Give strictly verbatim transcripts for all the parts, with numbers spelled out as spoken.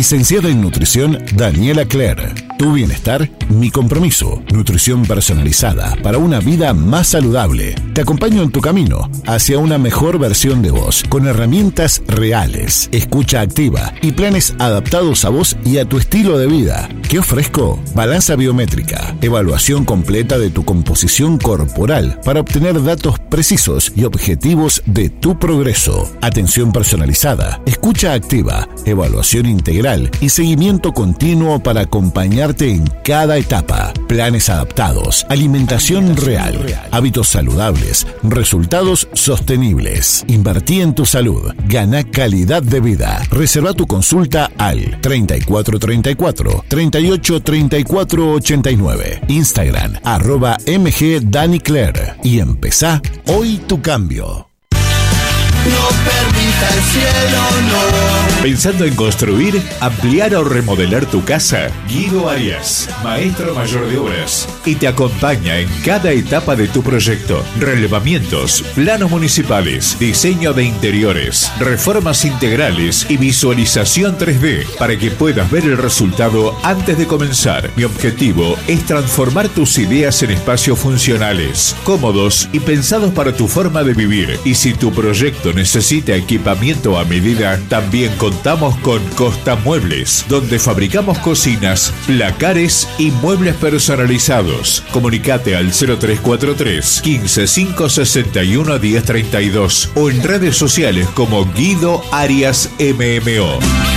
Licenciada en Nutrición, Daniela Cler. Tu bienestar, mi compromiso. Nutrición personalizada para una vida más saludable. Te acompaño en tu camino hacia una mejor versión de vos, con herramientas reales, escucha activa y planes adaptados a vos y a tu estilo de vida. ¿Qué ofrezco? Balanza biométrica, evaluación completa de tu composición corporal para obtener datos precisos y objetivos de tu progreso. Atención personalizada, escucha activa, evaluación integral y seguimiento continuo para acompañarte en cada etapa. Planes adaptados, alimentación real, hábitos saludables, resultados sostenibles. Invertí en tu salud, gana calidad de vida. Reserva tu consulta al treinta y cuatro treinta y cuatro, treinta y ocho treinta y cuatro ochenta y nueve. Instagram, arroba mg Dani Cler. Y empezá hoy tu cambio. No permita el cielo, no. ¿Pensando en construir, ampliar o remodelar tu casa? Guido Arias, maestro mayor de obras, y te acompaña en cada etapa de tu proyecto. Relevamientos, planos municipales, diseño de interiores, reformas integrales y visualización tres D para que puedas ver el resultado antes de comenzar. Mi objetivo es transformar tus ideas en espacios funcionales, cómodos y pensados para tu forma de vivir. Y si tu proyecto necesita equipamiento a medida, también contamos con Costa Muebles, donde fabricamos cocinas, placares y muebles personalizados. Comunicate al cero tres cuatro tres, quince, cinco sesenta y uno, diez treinta y dos o en redes sociales como Guido Arias M M O.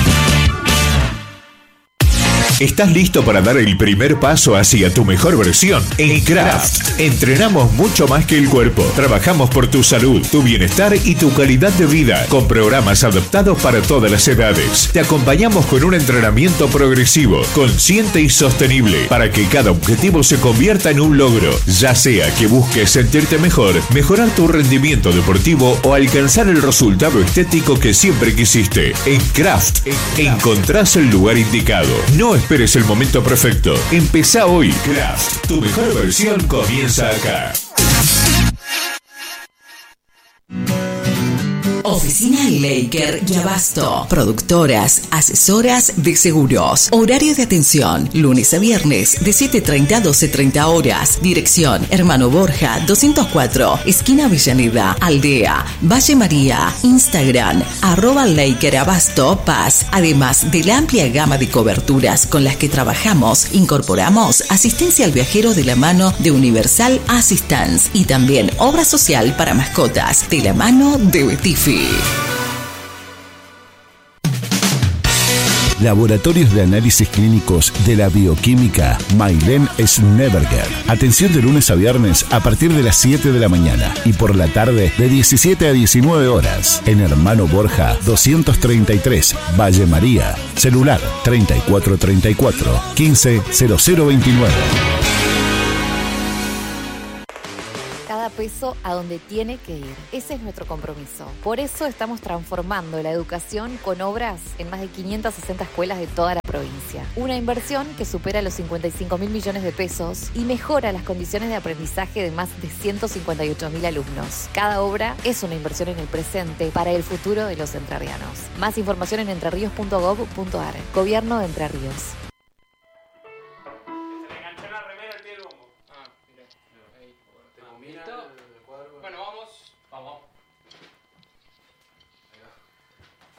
¿Estás listo para dar el primer paso hacia tu mejor versión? En Craft entrenamos mucho más que el cuerpo. Trabajamos por tu salud, tu bienestar y tu calidad de vida, con programas adaptados para todas las edades. Te acompañamos con un entrenamiento progresivo, consciente y sostenible, para que cada objetivo se convierta en un logro, ya sea que busques sentirte mejor, mejorar tu rendimiento deportivo o alcanzar el resultado estético que siempre quisiste. En Craft encontrás el lugar indicado. No esperes el momento perfecto. Empezá hoy. Craft, tu mejor versión comienza acá. Oficina Laker y Abasto. Productoras, asesoras de seguros. Horario de atención, lunes a viernes, de siete treinta a doce treinta horas. Dirección, Hermano Borja, doscientos cuatro, esquina Avellaneda, Aldea, Valle María. Instagram, arroba Laker Abasto Paz. Además de la amplia gama de coberturas con las que trabajamos, incorporamos asistencia al viajero de la mano de Universal Assistance y también obra social para mascotas de la mano de Betifi. Laboratorios de Análisis Clínicos de la Bioquímica Mailén Schneeberger. Atención de lunes a viernes a partir de las siete de la mañana y por la tarde de diecisiete a diecinueve horas. En Hermano Borja doscientos treinta y tres, Valle María. Celular treinta y cuatro treinta y cuatro, quince cero cero veintinueve. Peso a donde tiene que ir. Ese es nuestro compromiso. Por eso estamos transformando la educación con obras en más de quinientas sesenta escuelas de toda la provincia. Una inversión que supera los cincuenta y cinco mil millones de pesos y mejora las condiciones de aprendizaje de más de ciento cincuenta y ocho mil alumnos. Cada obra es una inversión en el presente para el futuro de los entrerrianos. Más información en entrerríos punto gob punto ar. Gobierno de Entre Ríos.